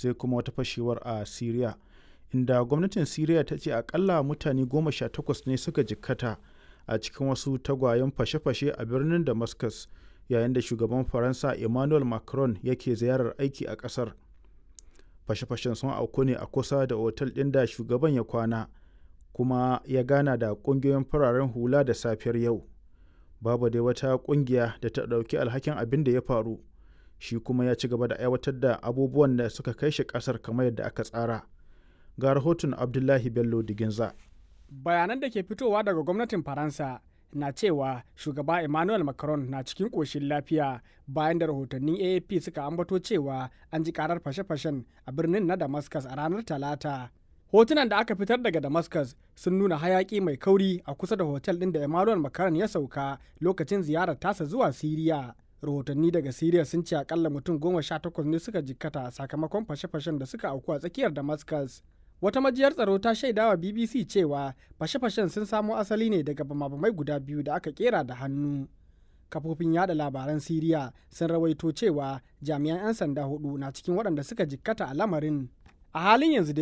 sai kuma wata fashewar a Siriya, inda gwamnatin Siriya ta ce akalla mutane 18 ne suka jikkata a cikin wasu tagwayen fashe-fashe a birnin Damascus, yayin da shugaban Faransa Emmanuel Macron yake ziyarar aiki a ƙasar. Fashe-fashen sun auku ne a kusa da otal ɗin da shugaban ya kwana, kuma ya gana da ƙungiyoyin fararen hula da safiyar yau. Babu dai wata ƙungiya da ta ɗauki alhakin abin da ya faru. Shi kuma ya ci gaba da aiwatar da abubuwan da suka kai shi ƙasar kamar yadda aka tsara. Ga rahoton Abdullahi Bello Diginza. Bayanan da ke fitowa daga gwamnatin Faransa na cewa shugaba Emmanuel Macron na cikin ƙoshin lafiya bayan da rahotannin AFP suka ambato cewa an ji karar fashe-fashen a birnin na Damascus a ranar Talata. Hotunan da aka fitar daga Damascus sun nuna hayaki mai kauri a kusa da hotel ɗin da Emmanuel Macron ya sauka lokacin ziyarar tasa zuwa Siriya. Rahotanni daga Siriya sun ce akalla mutum 18 ne suka jikkata sakamakon fashe-fashen da suka auku a tsakiyar Damascus. Wata majiyar tsaro ta shaidawa BBC cewa fashe-fashen sun samo asali ne daga bama-bamai guda biyu da aka kera da hannu. Kafofin yada labaran Siriya sun rawaito cewa jami'an 'yan sanda 4 na cikin waɗanda suka jikkata a lamarin. A halin yanzu